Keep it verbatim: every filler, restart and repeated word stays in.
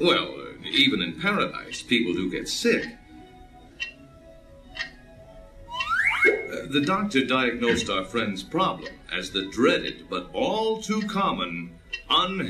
Well, uh, even in paradise, people do get sick. Uh, the doctor diagnosed our friend's problem as the dreaded but all too common unhealthy